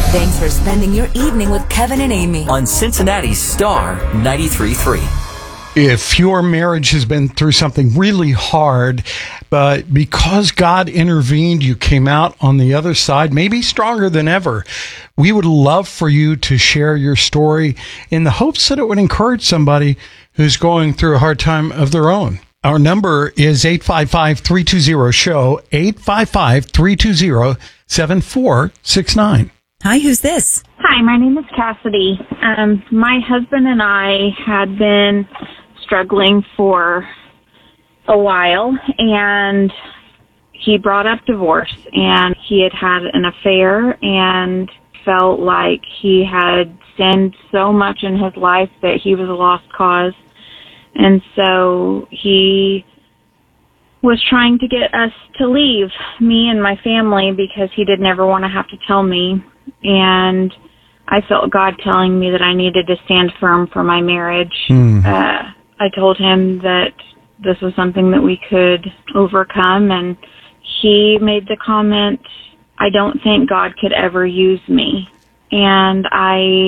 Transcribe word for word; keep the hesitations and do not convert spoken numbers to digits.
Thanks for spending your evening with Kevin and Amy on Cincinnati's Star ninety-three point three. If your marriage has been through something really hard, but because God intervened, you came out on the other side, maybe stronger than ever, we would love for you to share your story in the hopes that it would encourage somebody who's going through a hard time of their own. Our number is eight five five, three two zero, S H O W, eight five five, three two zero, seven four six nine. Hi, who's this? Hi, my name is Cassidy. Um, my husband and I had been struggling for a while, and he brought up divorce, and he had had an affair and felt like he had sinned so much in his life that he was a lost cause. And so he was trying to get us to leave, me and my family, because he didn't ever want to have to tell me. And I felt God telling me that I needed to stand firm for my marriage. Mm. Uh, I told him that this was something that we could overcome, and he made the comment, I don't think God could ever use me. And I